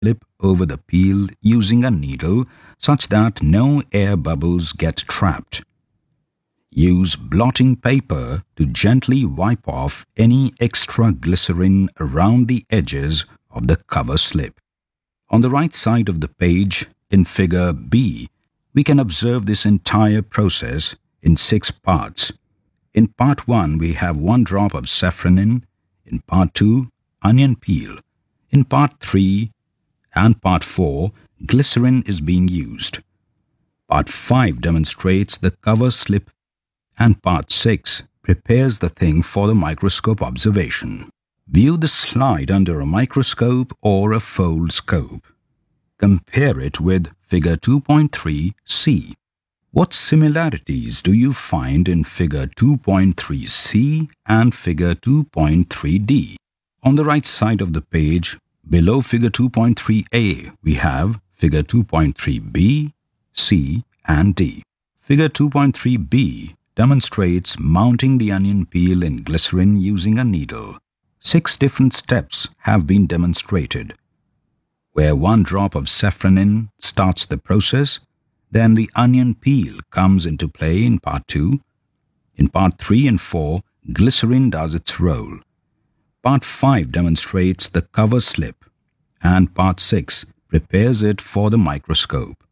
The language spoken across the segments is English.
slip over the peel using a needle such that no air bubbles get trapped. Use blotting paper to gently wipe off any extra glycerin around the edges of the cover slip. On the right side of the page, in figure B, we can observe this entire process in 6 parts. In part 1, we have 1 drop of safranin. In part 2, onion peel. In part 3 and part 4, glycerin is being used. Part 5 demonstrates the cover slip, and part 6 prepares the thing for the microscope observation. View the slide under a microscope or a fold scope. Compare it with figure 2.3c. What similarities do you find in figure 2.3c and figure 2.3d? On the right side of the page, below figure 2.3a, we have figure 2.3b, c, and d. Figure 2.3b demonstrates mounting the onion peel in glycerin using a needle. 6 different steps have been demonstrated. Where 1 drop of safranin starts the process, then the onion peel comes into play in part 2. In part 3 and 4, glycerin does its role. Part 5 demonstrates the cover slip, and part 6 prepares it for the microscope.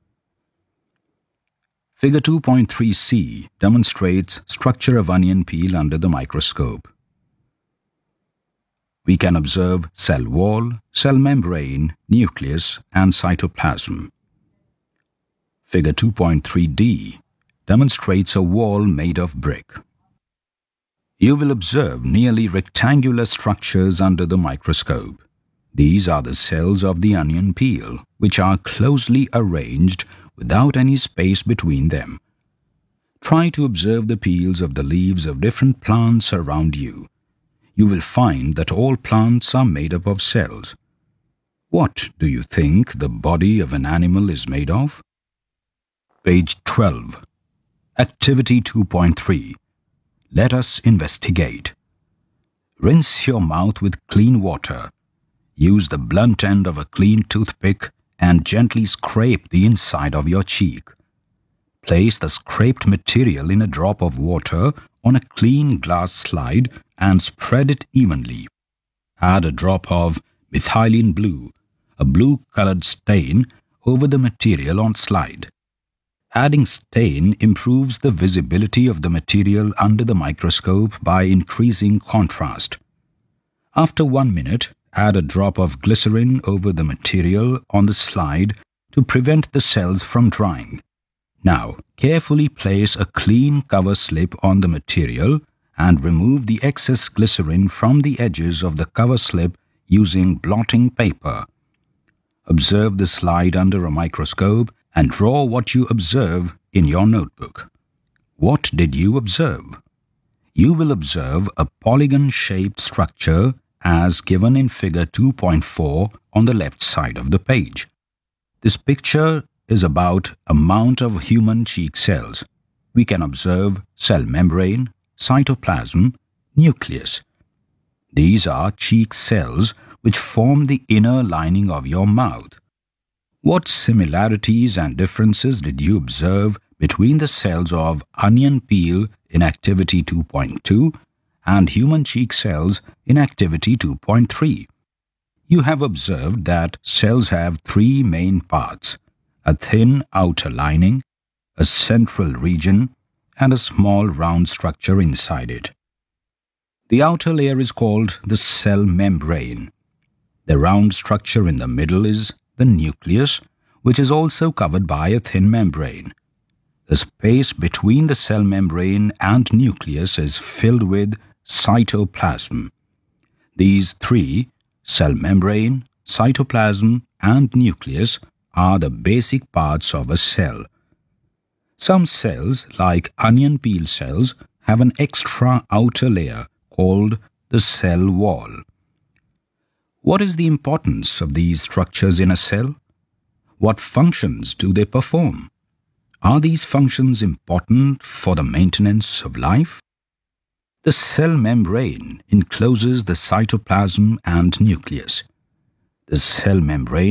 Figure 2.3c demonstrates structure of onion peel under the microscope. We can observe cell wall, cell membrane, nucleus, and cytoplasm. Figure 2.3d demonstrates a wall made of brick. You will observe nearly rectangular structures under the microscope. These are the cells of the onion peel, which are closely arranged without any space between them. Try to observe the peels of the leaves of different plants around you. You will find that all plants are made up of cells. What do you think the body of an animal is made of? Page 12. Activity 2.3. Let us investigate. Rinse your mouth with clean water. Use the blunt end of a clean toothpick and gently scrape the inside of your cheek. Place the scraped material in a drop of water on a clean glass slide and spread it evenly. Add a drop of methylene blue, a blue-colored stain, over the material on slide. Adding stain improves the visibility of the material under the microscope by increasing contrast. After 1 minute, add a drop of glycerin over the material on the slide to prevent the cells from drying. Now, carefully place a clean cover slip on the material and remove the excess glycerin from the edges of the cover slip using blotting paper. Observe the slide under a microscope and draw what you observe in your notebook. What did you observe? You will observe a polygon-shaped structure as given in figure 2.4 on the left side of the page. This picture is about a mount of human cheek cells. We can observe cell membrane, cytoplasm, nucleus. These are cheek cells which form the inner lining of your mouth. What similarities and differences did you observe between the cells of onion peel in activity 2.2 and human cheek cells in activity 2.3? You have observed that cells have 3 main parts: a thin outer lining, a central region, and a small round structure inside it. The outer layer is called the cell membrane. The round structure in the middle is the nucleus, which is also covered by a thin membrane. The space between the cell membrane and nucleus is filled with cytoplasm. These 3, cell membrane, cytoplasm, and nucleus, are the basic parts of a cell. Some cells, like onion peel cells, have an extra outer layer called the cell wall. What is the importance of these structures in a cell? What functions do they perform? Are these functions important for the maintenance of life? The cell membrane encloses the cytoplasm and nucleus. The cell membrane